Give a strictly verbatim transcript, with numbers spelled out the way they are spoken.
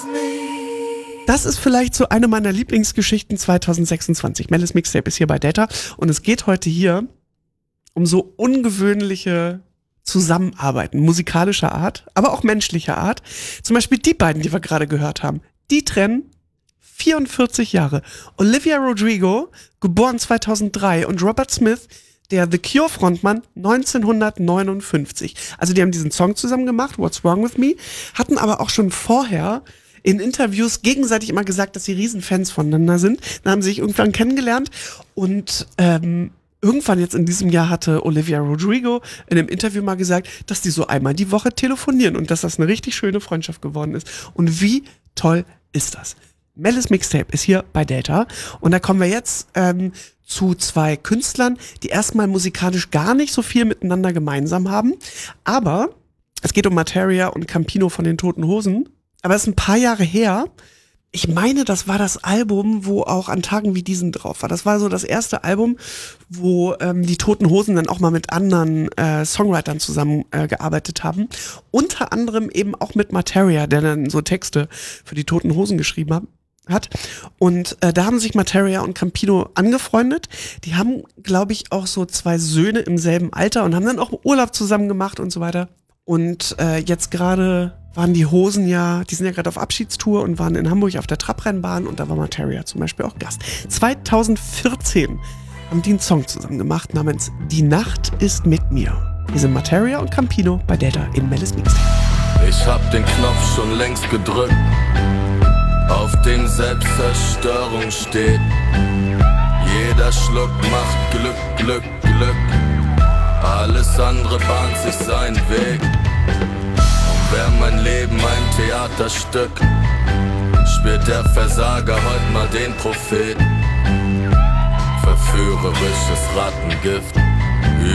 Das ist vielleicht so eine meiner Lieblingsgeschichten zwanzig sechsundzwanzig. Melis Mixtape ist hier bei Data und es geht heute hier um so ungewöhnliche Zusammenarbeiten, musikalischer Art, aber auch menschlicher Art. Zum Beispiel die beiden, die wir gerade gehört haben. Die trennen vierundvierzig Jahre. Olivia Rodrigo, geboren zweitausenddrei, und Robert Smith, der The Cure-Frontmann, neunzehnhundertneunundfünfzig. Also die haben diesen Song zusammen gemacht, What's Wrong With Me, hatten aber auch schon vorher in Interviews gegenseitig immer gesagt, dass sie Riesenfans voneinander sind. Dann haben sie sich irgendwann kennengelernt und ähm, irgendwann jetzt in diesem Jahr hatte Olivia Rodrigo in einem Interview mal gesagt, dass die so einmal die Woche telefonieren und dass das eine richtig schöne Freundschaft geworden ist. Und wie toll ist das? Melis Mixtape ist hier bei Data und da kommen wir jetzt ähm, zu zwei Künstlern, die erstmal musikalisch gar nicht so viel miteinander gemeinsam haben, aber es geht um Materia und Campino von den Toten Hosen, aber es ist ein paar Jahre her. Ich meine, das war das Album, wo auch An Tagen wie diesen drauf war. Das war so das erste Album, wo ähm, die Toten Hosen dann auch mal mit anderen äh, Songwritern zusammen äh, gearbeitet haben. Unter anderem eben auch mit Materia, der dann so Texte für die Toten Hosen geschrieben hat. hat. Und äh, da haben sich Materia und Campino angefreundet. Die haben, glaube ich, auch so zwei Söhne im selben Alter und haben dann auch Urlaub zusammen gemacht und so weiter. Und äh, jetzt gerade waren die Hosen ja, die sind ja gerade auf Abschiedstour und waren in Hamburg auf der Trabrennbahn und da war Materia zum Beispiel auch Gast. zweitausendvierzehn haben die einen Song zusammen gemacht namens Die Nacht ist mit mir. Hier sind Materia und Campino bei Data in Melis Mixtape. Ich hab den Knopf schon längst gedrückt, auf dem Selbstzerstörung steht. Jeder Schluck macht Glück, Glück, Glück. Alles andere bahnt sich seinen Weg. Und wär mein Leben ein Theaterstück, spielt der Versager heut mal den Prophet. Verführerisches Rattengift.